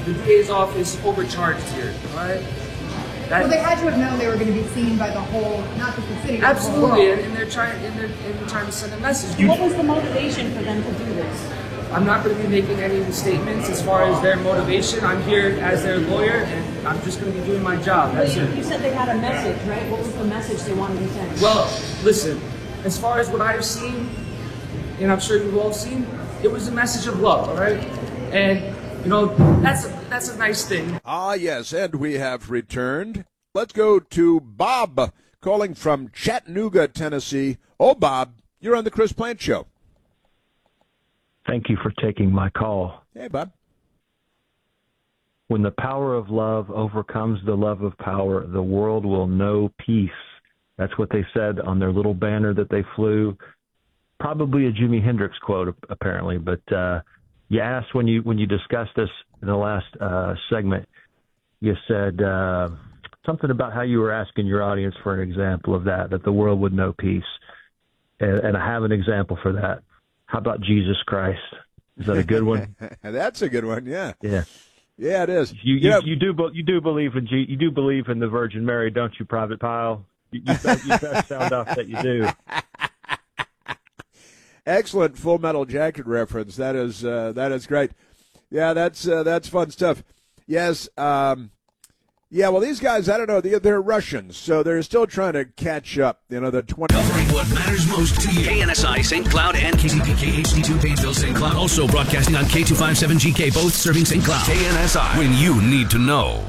the DA's office overcharged here, all right? Well, they had to have known they were going to be seen by the whole, not just the city, but absolutely, the whole world. and they're trying to send a message. What was the motivation for them to do this? I'm not going to be making any statements as far as their motivation. I'm here as their lawyer, and I'm just going to be doing my job. That's it. You said they had a message, right? What was the message they wanted to send? Well, listen, as far as what I've seen, and I'm sure you've all seen, it was a message of love, all right? And, you know, that's a nice thing. Ah, yes, and we have returned. Let's go to Bob, calling from Chattanooga, Tennessee. Oh, Bob, you're on the Chris Plante Show. Thank you for taking my call. Hey, Bob. When the power of love overcomes the love of power, the world will know peace. That's what they said on their little banner that they flew. Probably a Jimi Hendrix quote, apparently. But you asked when you discussed this in the last segment, you said something about how you were asking your audience for an example of that the world would know peace. And I have an example for that. How about Jesus Christ? Is that a good one? That's a good one. Yeah. Yeah. Yeah, it is. You do believe in the Virgin Mary, don't you, Private Pile? You best sound off that you do. Excellent Full Metal Jacket reference. That is great. Yeah, that's fun stuff. Yes. Yeah, well, these guys, I don't know, they're Russians, so they're still trying to catch up. You know, the 20. Covering what matters most to you. KNSI St. Cloud and KTPK HD2 Painesville St. Cloud. Also broadcasting on K257GK, both serving St. Cloud. KNSI, when you need to know.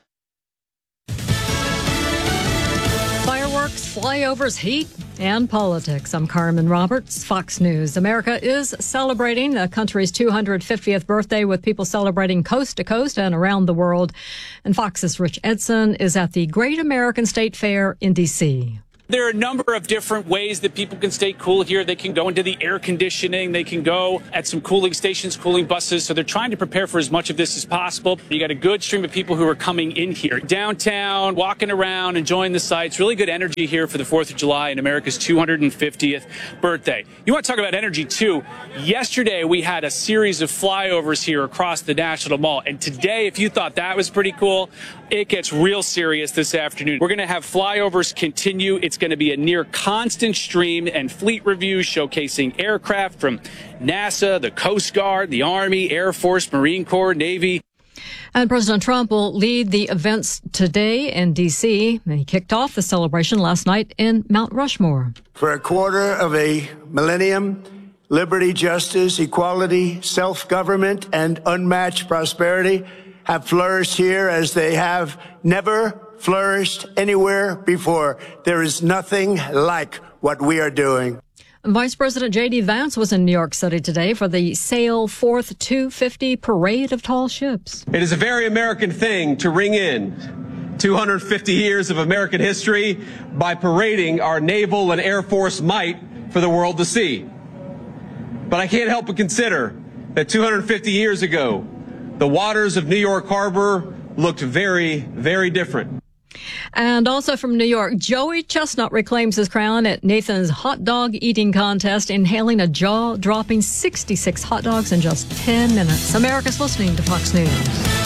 Fireworks, flyovers, heat, and politics. I'm Carmen Roberts, Fox News. America is celebrating the country's 250th birthday with people celebrating coast to coast and around the world. And Fox's Rich Edson is at the Great American State Fair in D.C. There are a number of different ways that people can stay cool here. They can go into the air conditioning. They can go at some cooling stations, cooling buses. So they're trying to prepare for as much of this as possible. You got a good stream of people who are coming in here. Downtown, walking around, enjoying the sights. Really good energy here for the 4th of July and America's 250th birthday. You want to talk about energy, too? Yesterday, we had a series of flyovers here across the National Mall. And today, if you thought that was pretty cool, it gets real serious this afternoon. We're going to have flyovers continue. It's going to be a near constant stream and fleet reviews showcasing aircraft from NASA, the Coast Guard, the Army, Air Force, Marine Corps, Navy. And President Trump will lead the events today in D.C. And he kicked off the celebration last night in Mount Rushmore. For a quarter of a millennium, liberty, justice, equality, self-government, and unmatched prosperity have flourished here as they have never flourished anywhere before. There is nothing like what we are doing. Vice President J.D. Vance was in New York City today for the Sail 4th 250 Parade of Tall Ships. It is a very American thing to ring in 250 years of American history by parading our naval and Air Force might for the world to see. But I can't help but consider that 250 years ago, the waters of New York Harbor looked very, very different. And also from New York, Joey Chestnut reclaims his crown at Nathan's hot dog eating contest, inhaling a jaw-dropping 66 hot dogs in just 10 minutes. America's listening to Fox News.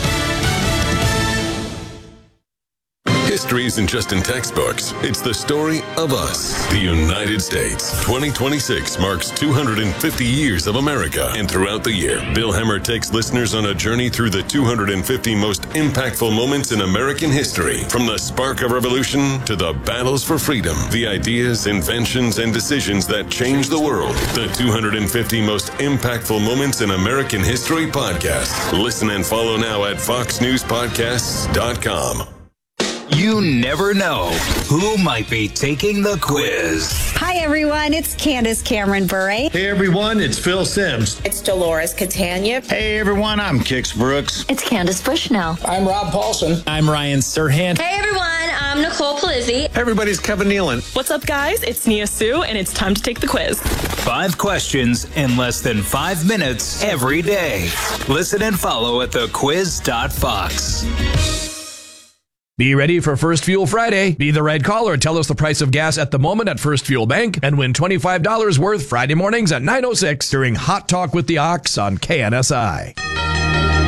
History isn't just in textbooks. It's the story of us, the United States. 2026 marks 250 years of America. And throughout the year, Bill Hemmer takes listeners on a journey through the 250 most impactful moments in American history. From the spark of revolution to the battles for freedom, the ideas, inventions, and decisions that changed the world. The 250 most impactful moments in American history podcast. Listen and follow now at foxnewspodcasts.com. You never know who might be taking the quiz. Hi, everyone. It's Candace Cameron Bure. Hey, everyone. It's Phil Sims. It's Dolores Catania. Hey, everyone. I'm Kix Brooks. It's Candace Bushnell. I'm Rob Paulson. I'm Ryan Serhant. Hey, everyone. I'm Nicole Polizzi. Hey, everybody's Kevin Nealon. What's up, guys? It's Nia Sue, and it's time to take the quiz. 5 questions in less than 5 minutes every day. Listen and follow at thequiz.fox. Be ready for First Fuel Friday. Be the right caller and tell us the price of gas at the moment at First Fuel Bank and win $25 worth Friday mornings at 9:06 during Hot Talk with the Ox on KNSI.